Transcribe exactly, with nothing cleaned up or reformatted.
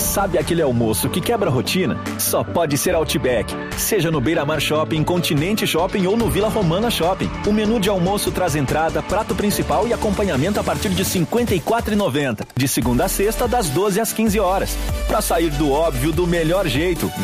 Sabe aquele almoço que quebra a rotina? Só pode ser Outback. Seja no Beira Mar Shopping, Continente Shopping ou no Vila Romana Shopping. O menu de almoço traz entrada, prato principal e acompanhamento a partir de cinquenta e quatro reais e noventa centavos. De segunda a sexta, das doze às quinze horas. Pra sair do óbvio do melhor jeito.